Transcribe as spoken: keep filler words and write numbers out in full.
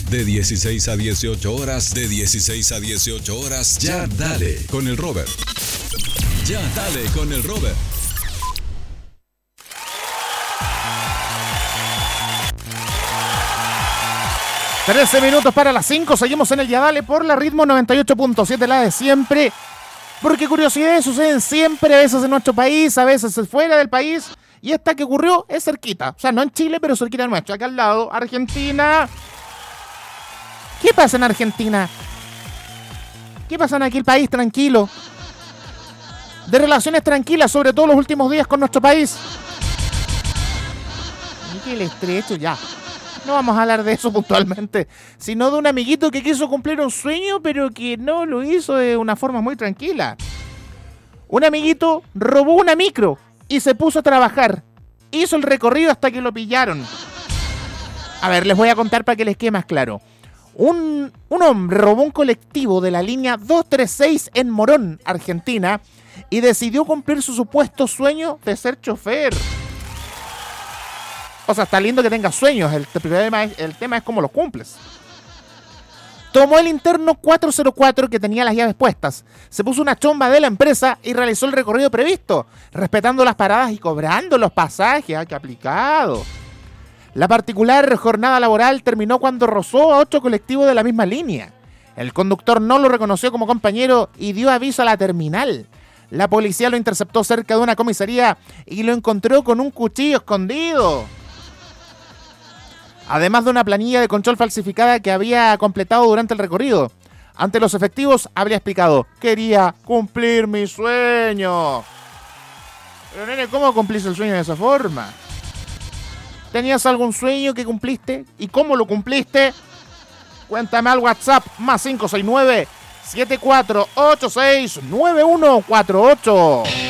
De dieciséis a dieciocho horas, de dieciséis a dieciocho horas, Ya Dale con el Robert. Ya Dale con el Robert. trece minutos para las cinco, seguimos en el Ya Dale por la Ritmo noventa y ocho punto siete, la de siempre. Porque curiosidades suceden siempre, a veces en nuestro país, a veces fuera del país. Y esta que ocurrió es cerquita. O sea, no en Chile, pero cerquita nuestro. Acá al lado, Argentina. ¿Qué pasa en Argentina? ¿Qué pasa en aquel país tranquilo? De relaciones tranquilas, sobre todo los últimos días con nuestro país. Y que el estrecho, ya. No vamos a hablar de eso puntualmente, sino de un amiguito que quiso cumplir un sueño, pero que no lo hizo de una forma muy tranquila. Un amiguito robó una micro y se puso a trabajar. Hizo el recorrido hasta que lo pillaron. A ver, les voy a contar para que les quede más claro. Un, un hombre robó un colectivo de la línea doscientos treinta y seis en Morón, Argentina, y decidió cumplir su supuesto sueño de ser chofer. O sea, está lindo que tengas sueños, el tema es, el tema es cómo los cumples. Tomó el interno cuatro cero cuatro que tenía las llaves puestas, se puso una chomba de la empresa y realizó el recorrido previsto, respetando las paradas y cobrando los pasajes. ¡Ay, qué aplicado! La particular jornada laboral terminó cuando rozó a otro colectivo de la misma línea. El conductor no lo reconoció como compañero y dio aviso a la terminal. La policía lo interceptó cerca de una comisaría y lo encontró con un cuchillo escondido. Además de una planilla de control falsificada que había completado durante el recorrido. Ante los efectivos habría explicado: quería cumplir mi sueño. Pero nene, ¿cómo cumplís el sueño de esa forma? ¿Tenías algún sueño que cumpliste? ¿Y cómo lo cumpliste? Cuéntame al WhatsApp más cinco seis nueve, siete cuatro ocho seis, nueve uno cuatro ocho.